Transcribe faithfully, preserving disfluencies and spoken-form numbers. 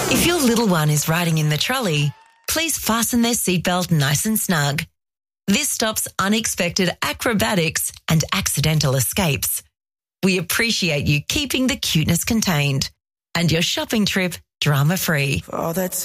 If your little one is riding in the trolley, please fasten their seatbelt nice and snug. This stops unexpected acrobatics and accidental escapes. We appreciate you keeping the cuteness contained and your shopping trip drama-free. All that